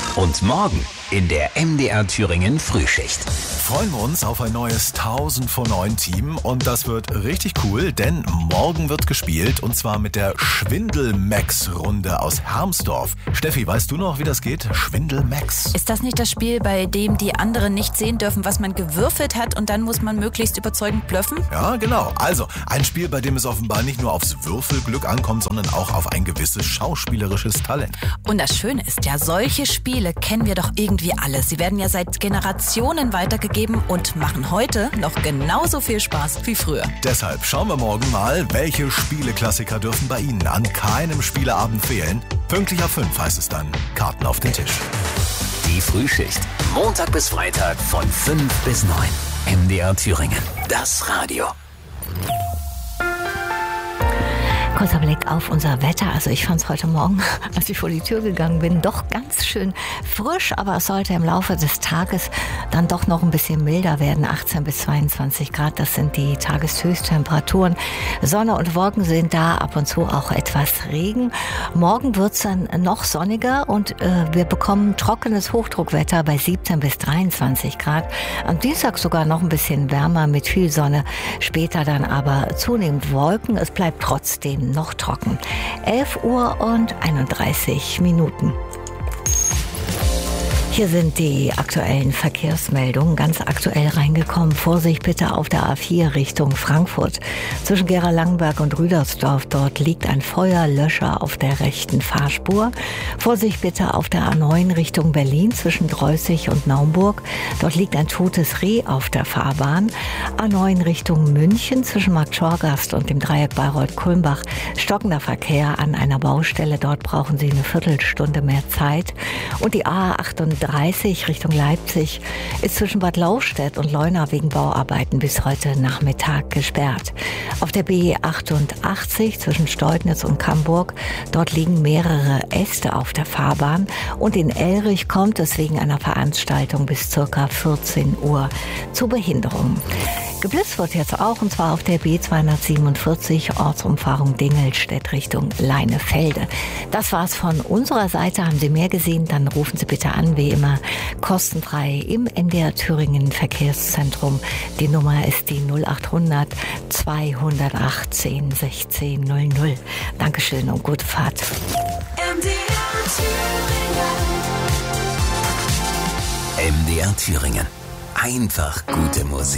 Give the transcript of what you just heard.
Und morgen in der MDR Thüringen Frühschicht. Freuen wir uns auf ein neues 1000 vor 9 Team und das wird richtig cool, denn morgen wird gespielt und zwar mit der Schwindel-Max-Runde aus Hermsdorf. Steffi, weißt du noch, wie das geht? Schwindel-Max. Ist das nicht das Spiel, bei dem die anderen nicht sehen dürfen, was man gewürfelt hat und dann muss man möglichst überzeugend bluffen? Ja, genau. Also ein Spiel, bei dem es offenbar nicht nur aufs Würfelglück ankommt, sondern auch auf ein gewisses schauspielerisches Talent. Und das Schöne ist ja, solche Spiele kennen wir doch irgendwie alle. Sie werden ja seit Generationen weitergegeben und machen heute noch genauso viel Spaß wie früher. Deshalb schauen wir morgen mal, welche Spieleklassiker dürfen bei Ihnen an keinem Spieleabend fehlen. Pünktlich ab 5 heißt es dann, Karten auf den Tisch. Die Frühschicht. Montag bis Freitag von 5 bis 9. MDR Thüringen. Das Radio. Kurzer Blick auf unser Wetter. Also ich fand es heute Morgen, als ich vor die Tür gegangen bin, doch ganz schön frisch. Aber es sollte im Laufe des Tages dann doch noch ein bisschen milder werden. 18 bis 22 Grad, das sind die Tageshöchsttemperaturen. Sonne und Wolken sind da, ab und zu auch etwas Regen. Morgen wird es dann noch sonniger und wir bekommen trockenes Hochdruckwetter bei 17 bis 23 Grad. Am Dienstag sogar noch ein bisschen wärmer mit viel Sonne. Später dann aber zunehmend Wolken. Es bleibt trotzdem noch trocken. 11 Uhr und 31 Minuten. Hier sind die aktuellen Verkehrsmeldungen, ganz aktuell reingekommen. Vorsicht bitte auf der A4 Richtung Frankfurt. Zwischen Gera-Langenberg und Rüdersdorf, dort liegt ein Feuerlöscher auf der rechten Fahrspur. Vorsicht bitte auf der A9 Richtung Berlin zwischen Dreußig und Naumburg. Dort liegt ein totes Reh auf der Fahrbahn. A9 Richtung München zwischen Markt Schorgast und dem Dreieck Bayreuth-Kulmbach. Stockender Verkehr an einer Baustelle. Dort brauchen Sie eine Viertelstunde mehr Zeit. Und die A38 Richtung Leipzig ist zwischen Bad Lauchstädt und Leuna wegen Bauarbeiten bis heute Nachmittag gesperrt. Auf der B88 zwischen Steudnitz und Camburg, dort liegen mehrere Äste auf der Fahrbahn und in Elrich kommt es wegen einer Veranstaltung bis ca. 14 Uhr zu Behinderungen. Geblitzt wird jetzt auch, und zwar auf der B247 Ortsumfahrung Dingelstedt Richtung Leinefelde. Das war's von unserer Seite. Haben Sie mehr gesehen, dann rufen Sie bitte an, wie immer, kostenfrei im MDR Thüringen Verkehrszentrum. Die Nummer ist die 0800 218 1600. Dankeschön und gute Fahrt. MDR Thüringen. Einfach gute Musik.